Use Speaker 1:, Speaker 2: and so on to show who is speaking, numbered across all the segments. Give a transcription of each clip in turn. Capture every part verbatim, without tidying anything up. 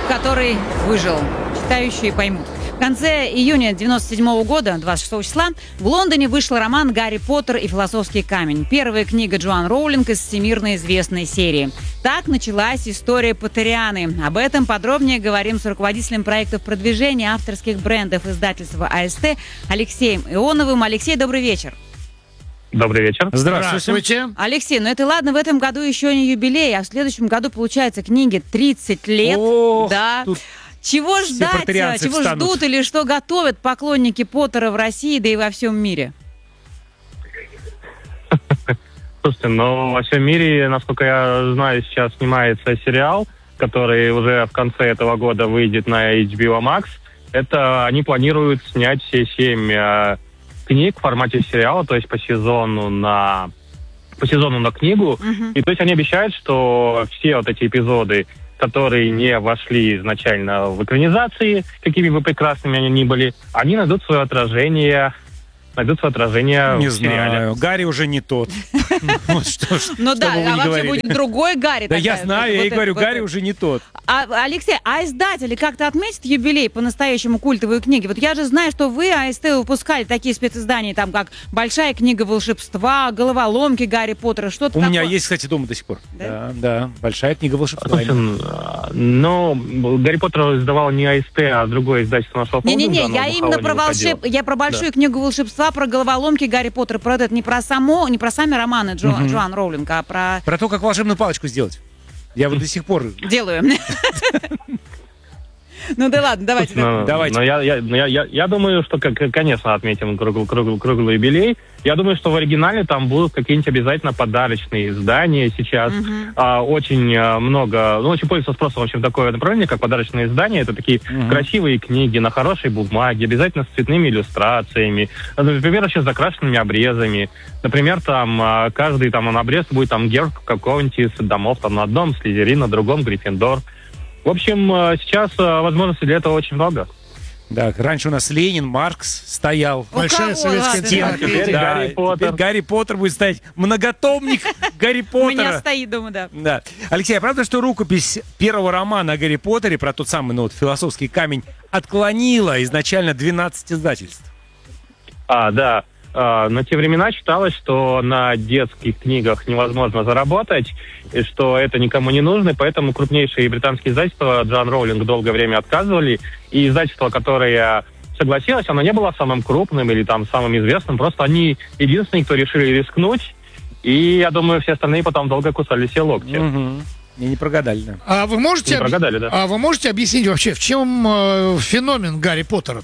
Speaker 1: который выжил. Читающие поймут. В конце июня девяносто седьмого года, двадцать шестого числа, в Лондоне вышел роман «Гарри Поттер и философский камень». Первая книга Джоан Роулинг из всемирно известной серии. Так началась история Поттерианы. Об этом подробнее говорим с руководителем проектов продвижения авторских брендов издательства АСТ Алексеем Ионовым. Алексей, добрый вечер.
Speaker 2: Добрый вечер.
Speaker 3: Здравствуйте. Здравствуйте.
Speaker 1: Алексей, ну это ладно, в этом году еще не юбилей, а в следующем году, получается, книге тридцать лет.
Speaker 3: Ох,
Speaker 1: да.
Speaker 3: Тут...
Speaker 1: Чего ждать, чего
Speaker 3: встанут.
Speaker 1: ждут или что готовят поклонники Поттера в России, да и во всем мире?
Speaker 2: Слушайте, ну во всем мире, насколько я знаю, сейчас снимается сериал, который уже в конце этого года выйдет на эйч би о Max. Это они планируют снять все семь э, книг в формате сериала, то есть по сезону на по сезону на книгу. Uh-huh. И то есть они обещают, что все вот эти эпизоды, которые не вошли изначально в экранизации, какими бы прекрасными они ни были, они найдут свое отражение, найдут свое отражение
Speaker 3: не
Speaker 2: в сериале.
Speaker 3: Знаю, Гарри уже не тот.
Speaker 1: Ну да, а вообще будет другой Гарри.
Speaker 3: Да я знаю, я и говорю, Гарри уже не тот.
Speaker 1: Алексей, а издатели как-то отметят юбилей по-настоящему культовые книги? Вот я же знаю, что вы, АСТ, выпускали такие специиздания, там как «Большая книга волшебства», «Головоломки Гарри Поттера», что-то такое.
Speaker 3: У меня есть, кстати, дома до сих пор. Да, да, «Большая книга волшебства».
Speaker 2: Ну, Гарри Поттер издавал не АСТ, а другое издательство нашего фонда.
Speaker 1: Не-не-не, я именно про волшеб... Я про «Большую книгу волшебства», про головоломки Гарри Поттера, про это, не про само, не про сами романы Джо, угу. Джоан Роулинг, а про...
Speaker 3: Про то, как волшебную палочку сделать. Я вот до сих пор...
Speaker 1: Делаю. Ну да ладно, давайте.
Speaker 2: Ну,
Speaker 3: давайте.
Speaker 2: Но я, я, я, я, я думаю, что, как, конечно, отметим круглый, круглый, круглый юбилей. Я думаю, что в оригинале там будут какие-нибудь обязательно подарочные издания сейчас. Uh-huh. А, очень а, много, ну, очень пользуется спросом, в общем, такое направление, как подарочные издания. Это такие uh-huh. красивые книги на хорошей бумаге, обязательно с цветными иллюстрациями. Например, еще с закрашенными обрезами. Например, там а, каждый там обрез будет там герб какого-нибудь из домов. Там на одном Слизерин, на другом Гриффиндор. В общем, сейчас возможностей для этого очень много.
Speaker 3: Да, раньше у нас Ленин, Маркс стоял.
Speaker 1: Большая советская
Speaker 2: энциклопедия. Да,
Speaker 3: Гарри Поттер. Гарри Поттер будет стоять. Многотомник Гарри Поттера.
Speaker 1: У меня стоит дома, да.
Speaker 3: Да. Алексей, а правда, что рукопись первого романа о Гарри Поттере, про тот самый, ну, вот, философский камень, отклонила изначально двенадцать издательств?
Speaker 2: А, да. На те времена считалось, что на детских книгах невозможно заработать, и что это никому не нужно, и поэтому крупнейшие британские издательства Джоан Роулинг долгое время отказывали, и издательство, которое согласилось, оно не было самым крупным или там самым известным, просто они единственные, кто решили рискнуть, и я думаю, все остальные потом долго кусали все локти.
Speaker 3: Угу. И не прогадали, да.
Speaker 4: А вы можете,
Speaker 2: не прогадали, да.
Speaker 4: А вы можете объяснить вообще, в чем э, феномен Гарри Поттера?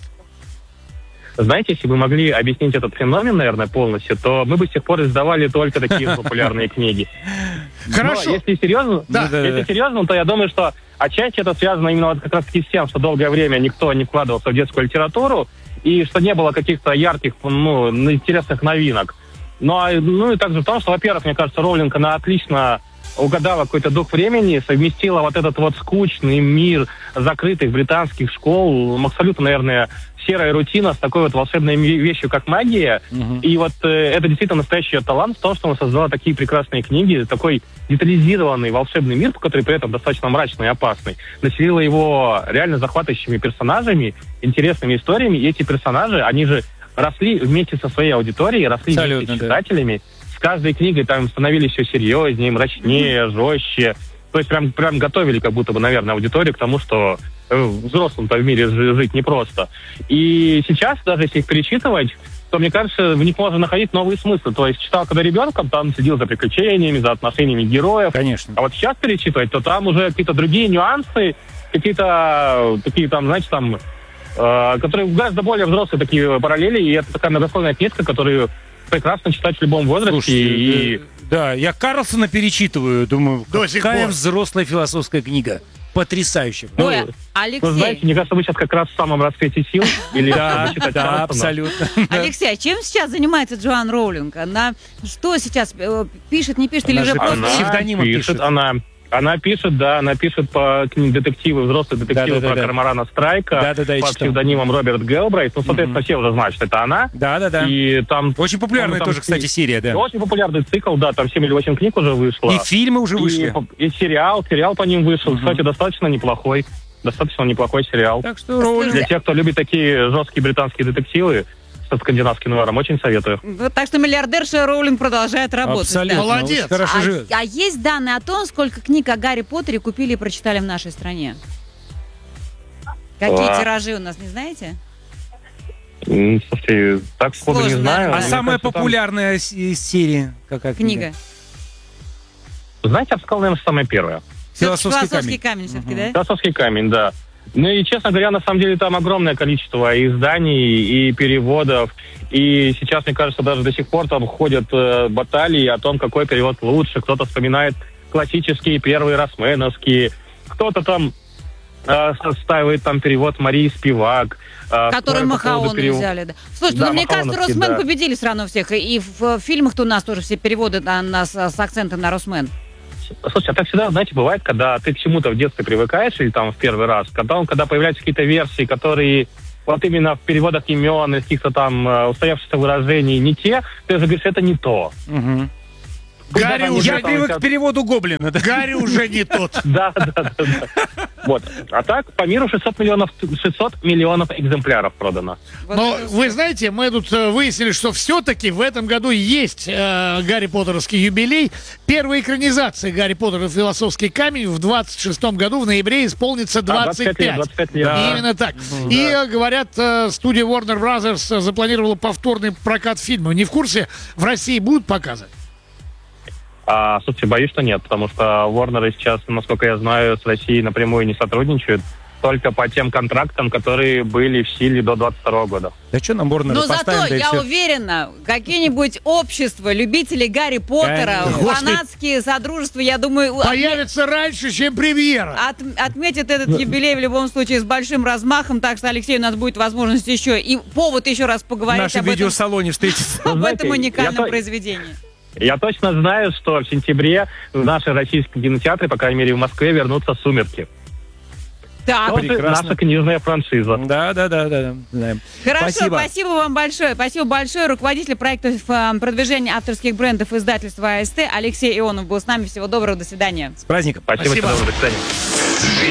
Speaker 2: Знаете, если бы могли объяснить этот феномен, наверное, полностью, то мы бы с тех пор издавали только такие популярные книги.
Speaker 4: Хорошо.
Speaker 2: Но если серьезно,
Speaker 4: да,
Speaker 2: если
Speaker 4: да, да.
Speaker 2: серьезно, то я думаю, что отчасти это связано именно вот как раз таки с тем, что долгое время никто не вкладывался в детскую литературу, и что не было каких-то ярких, ну, интересных новинок. Ну, ну и также в том, что, во-первых, мне кажется, Роулинг, она отлично угадала какой-то дух времени, совместила вот этот вот скучный мир закрытых британских школ, абсолютно, наверное, серая рутина с такой вот волшебной вещью, как магия. Uh-huh. И вот э, это действительно настоящий талант в том, что он создала такие прекрасные книги, такой детализированный волшебный мир, который при этом достаточно мрачный и опасный. Населила его реально захватывающими персонажами, интересными историями. И эти персонажи, они же росли вместе со своей аудиторией, росли
Speaker 3: Абсолютно,
Speaker 2: вместе с читателями. Да. С каждой книгой там становились все серьезнее, мрачнее, uh-huh. жестче. То есть прям, прям готовили как будто бы, наверное, аудиторию к тому, что взрослым-то в мире жить непросто. И сейчас, даже если их перечитывать, то, мне кажется, в них можно находить новые смыслы. То есть читал, когда ребенком, там следил за приключениями, за отношениями героев.
Speaker 3: Конечно.
Speaker 2: А вот сейчас перечитывать, то там уже какие-то другие нюансы, какие-то такие там, знаете, там, э, которые гораздо более взрослые такие параллели. И это такая многослойная книжка, которую прекрасно читать в любом возрасте.
Speaker 3: Слушайте,
Speaker 2: и...
Speaker 3: Да, я Карлсона перечитываю, думаю,
Speaker 4: До
Speaker 3: какая взрослая философская книга. Потрясающе.
Speaker 1: Ой, Алексей.
Speaker 2: Вы знаете, мне кажется, вы сейчас как раз в самом расцвете сил. Или
Speaker 3: да, да, абсолютно.
Speaker 1: Алексей, а чем сейчас занимается Джоан Роулинг? Она что сейчас пишет, не пишет, или уже просто...
Speaker 3: Псевдонимом пишет.
Speaker 2: Она Она пишет, да, она пишет по детективы, взрослые детективы
Speaker 3: да, да,
Speaker 2: про
Speaker 3: да.
Speaker 2: Корморана Страйка,
Speaker 3: да, да, да,
Speaker 2: под псевдонимом Роберт Гелбрейт. Ну, соответственно, mm-hmm. все уже знают, что это она.
Speaker 3: Да, да, да.
Speaker 2: И там...
Speaker 3: Очень популярная
Speaker 2: там,
Speaker 3: тоже,
Speaker 2: там,
Speaker 3: кстати, серия, да.
Speaker 2: Очень популярный цикл, да, там семь или восемь книг уже вышло.
Speaker 3: И фильмы уже вышли.
Speaker 2: И, и сериал, сериал по ним вышел, mm-hmm. кстати, достаточно неплохой. достаточно неплохой сериал.
Speaker 3: Так что Роулинг...
Speaker 2: Для тех, кто любит такие жесткие британские детективы со скандинавским нуаром, очень советую.
Speaker 1: Вот так что миллиардерша Роулинг продолжает работать.
Speaker 3: Абсолютно.
Speaker 1: да.
Speaker 4: Молодец.
Speaker 3: Очень хорошо
Speaker 1: А,
Speaker 3: живет.
Speaker 1: а есть данные о том, сколько книг о Гарри Поттере купили и прочитали в нашей стране? Какие
Speaker 2: А.
Speaker 1: тиражи у нас, не знаете?
Speaker 2: М, Слушайте, так сходу не
Speaker 1: Сложно,
Speaker 2: знаю.
Speaker 1: да.
Speaker 3: А
Speaker 2: Мне
Speaker 3: самая
Speaker 2: кажется, там-
Speaker 3: популярная с- из серии какая книга?
Speaker 1: Книга.
Speaker 2: Знаете, я бы сказал, наверное, самая первая.
Speaker 3: «Философский
Speaker 1: Философский
Speaker 3: камень».
Speaker 1: камень все-таки, да?
Speaker 2: «Философский камень», да. Ну и, честно говоря, на самом деле там огромное количество изданий и переводов. И сейчас, мне кажется, даже до сих пор там ходят э, баталии о том, какой перевод лучше. Кто-то вспоминает классические первые росменовские. Кто-то там э, составит там перевод Марии Спивак. э,
Speaker 1: Который
Speaker 2: по поводу
Speaker 1: Махаоны
Speaker 2: перев-
Speaker 1: взяли, да. Слушайте,
Speaker 2: Да,
Speaker 1: ну мне кажется,
Speaker 2: Махаоновский,
Speaker 1: Росмен
Speaker 2: да.
Speaker 1: победили все равно всех. И в э, фильмах-то у нас тоже все переводы на, на- с, с акцентом на Росмен.
Speaker 2: Слушайте, а так всегда, знаете, бывает, когда ты к чему-то в детстве привыкаешь, или там в первый раз, когда, когда появляются какие-то версии, которые вот именно в переводах имен, каких-то там э, устоявшихся выражений не те, ты уже говоришь, это не то.
Speaker 3: Мгм.
Speaker 4: Гарри
Speaker 2: Да,
Speaker 4: уже,
Speaker 3: Я привык к переводу Гоблина. да.
Speaker 4: Гарри уже не тот.
Speaker 2: Да, да, да, да. Вот. А так, по миру шестьсот миллионов, шестьсот миллионов экземпляров продано.
Speaker 1: Вот
Speaker 4: Но
Speaker 1: это
Speaker 4: вы знаете, мы тут э, выяснили, что все-таки в этом году есть э, Гарри Поттеровский юбилей. Первая экранизация Гарри Поттера и философский камень в двадцать шестом году в ноябре исполнится
Speaker 2: А,
Speaker 4: двадцать пять.
Speaker 2: двадцать пять лет.
Speaker 3: Да.
Speaker 4: Именно так. И э, говорят, э, студия Warner Brothers э, запланировала повторный прокат фильма. Не в курсе, в России будут показывать?
Speaker 2: А, слушайте, боюсь, что нет, потому что Warner сейчас, насколько я знаю, с Россией напрямую не сотрудничают, только по тем контрактам, которые были в силе до двадцать второго года.
Speaker 3: Да что нам Борнера
Speaker 1: Но
Speaker 3: поставим,
Speaker 1: зато,
Speaker 3: да и
Speaker 1: я
Speaker 3: всё.
Speaker 1: уверена, какие-нибудь общества любителей Гарри Поттера,
Speaker 3: Конечно.
Speaker 1: фанатские содружества, я думаю, отме-
Speaker 4: Появится раньше, чем премьера.
Speaker 1: от- отметят этот юбилей в любом случае с большим размахом, так что, Алексей, у нас будет возможность еще и повод еще раз
Speaker 3: В
Speaker 1: поговорить
Speaker 3: нашем
Speaker 1: об этом,
Speaker 3: видеосалоне встретиться.
Speaker 1: об
Speaker 2: Знаете,
Speaker 1: этом уникальном
Speaker 2: я то-
Speaker 1: произведении.
Speaker 2: Я точно знаю, что в сентябре в наши российские кинотеатры, по крайней мере в Москве, вернутся «Сумерки».
Speaker 1: Так,
Speaker 2: Тоже
Speaker 3: прекрасно.
Speaker 2: наша книжная франшиза.
Speaker 3: Да, да, да, да, да, знаем.
Speaker 1: хорошо,
Speaker 3: Спасибо.
Speaker 1: спасибо. вам большое. Спасибо большое. Руководитель проектов э, продвижения авторских брендов издательства АСТ Алексей Ионов был с нами. Всего доброго, до свидания.
Speaker 3: С праздником.
Speaker 2: Спасибо,
Speaker 4: Спасибо.
Speaker 2: всего доброго, до свидания.